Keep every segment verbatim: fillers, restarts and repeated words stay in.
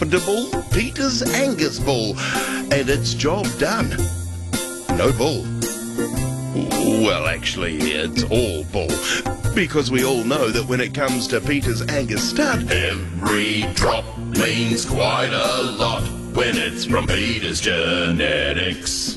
profitable Peters Angus bull, and it's job done. No bull. Well, actually, it's all bull, because we all know that when it comes to Peters Angus stud, every drop means quite a lot when it's from Peters Genetics.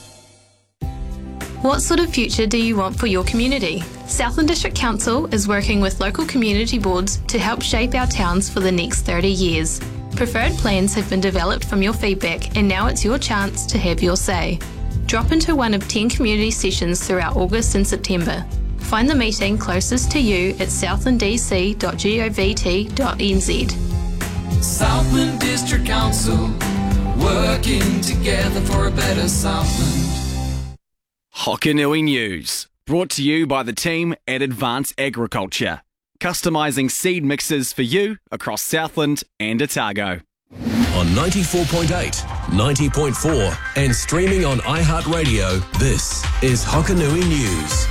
What sort of future do you want for your community? Southland District Council is working with local community boards to help shape our towns for the next thirty years. Preferred plans have been developed from your feedback, and now it's your chance to have your say. Drop into one of ten community sessions throughout August and September. Find the meeting closest to you at southland d c dot govt dot n z. Southland District Council, working together for a better Southland. Hokanui News, brought to you by the team at Advance Agriculture, customising seed mixes for you across Southland and Otago. On ninety-four point eight, ninety point four and streaming on iHeartRadio, this is Hokanui News.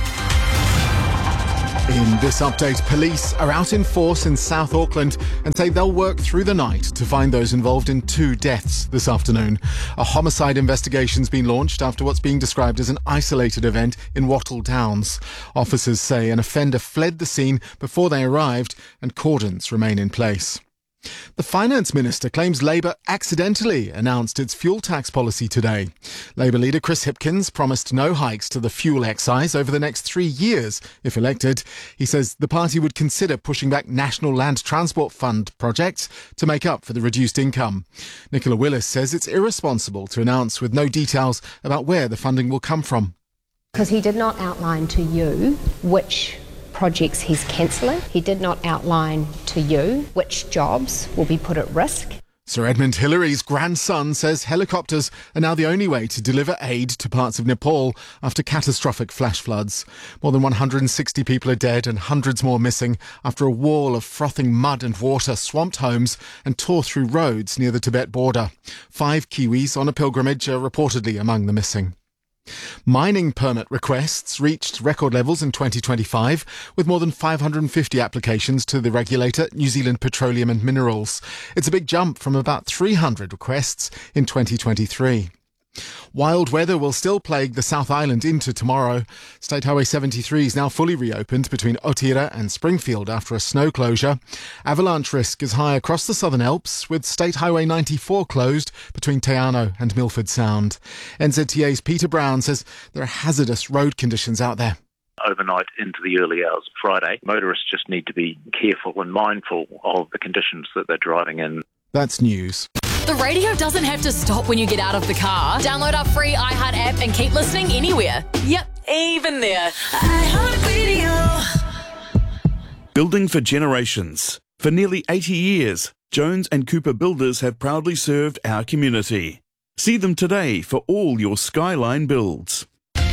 In this update, police are out in force in South Auckland and say they'll work through the night to find those involved in two deaths this afternoon. A homicide investigation's been launched after what's being described as an isolated event in Wattle Downs. Officers say an offender fled the scene before they arrived and cordons remain in place. The Finance Minister claims Labour accidentally announced its fuel tax policy today. Labour leader Chris Hipkins promised no hikes to the fuel excise over the next three years if elected. He says the party would consider pushing back National Land Transport Fund projects to make up for the reduced income. Nicola Willis says it's irresponsible to announce with no details about where the funding will come from. Because he did not outline to you which projects he's cancelling. He did not outline to you which jobs will be put at risk. Sir Edmund Hillary's grandson says helicopters are now the only way to deliver aid to parts of Nepal after catastrophic flash floods. More than one hundred sixty people are dead and hundreds more missing after a wall of frothing mud and water swamped homes and tore through roads near the Tibet border. Five Kiwis on a pilgrimage are reportedly among the missing. Mining permit requests reached record levels in twenty twenty-five, with more than five hundred fifty applications to the regulator, New Zealand Petroleum and Minerals. It's a big jump from about three hundred requests in twenty twenty-three. Wild weather will still plague the South Island into tomorrow. State Highway seventy-three is now fully reopened between Otira and Springfield after a snow closure. Avalanche risk is high across the Southern Alps, with State Highway ninety-four closed between Te Anau and Milford Sound. N Z T A's Peter Brown says there are hazardous road conditions out there. Overnight into the early hours of Friday, motorists just need to be careful and mindful of the conditions that they're driving in. That's news. The radio doesn't have to stop when you get out of the car. Download our free iHeart app and keep listening anywhere. Yep, even there. iHeartRadio. Building for generations. For nearly eighty years, Jones and Cooper Builders have proudly served our community. See them today for all your Skyline builds.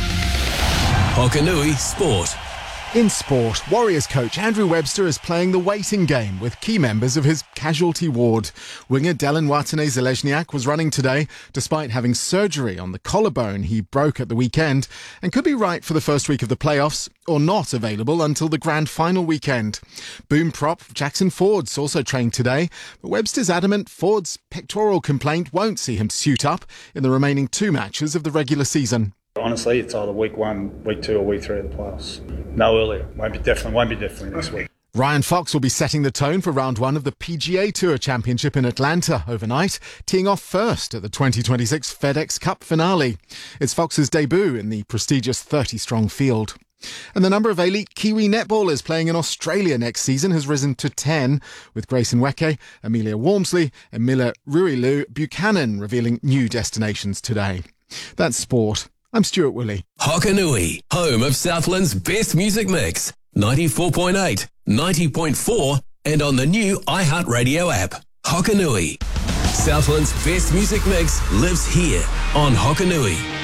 Hokanui Sport. In sport, Warriors coach Andrew Webster is playing the waiting game with key members of his casualty ward. Winger Dallin Watene-Zelezniak was running today despite having surgery on the collarbone he broke at the weekend and could be right for the first week of the playoffs or not available until the grand final weekend. Boom prop Jackson Fords also trained today, but Webster's adamant Ford's pectoral complaint won't see him suit up in the remaining two matches of the regular season. Honestly, it's either week one, week two or week three of the playoffs. No earlier. Won't be definitely, won't be definitely this week. Ryan Fox will be setting the tone for round one of the P G A Tour Championship in Atlanta overnight, teeing off first at the twenty twenty-six FedEx Cup finale. It's Fox's debut in the prestigious thirty-strong field. And the number of elite Kiwi netballers playing in Australia next season has risen to ten, with Grayson Weke, Amelia Walmsley and Mila Ruilu Buchanan revealing new destinations today. That's sport. I'm Stuart Woolley. Hokanui, home of Southland's best music mix. ninety-four point eight, ninety point four and on the new iHeartRadio app. Hokanui. Southland's best music mix lives here on Hokanui.